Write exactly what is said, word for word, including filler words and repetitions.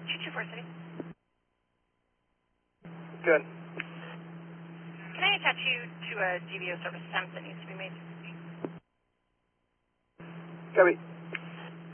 two two four City. Good. Can I attach you to a D V O service attempt that needs to be made? Copy.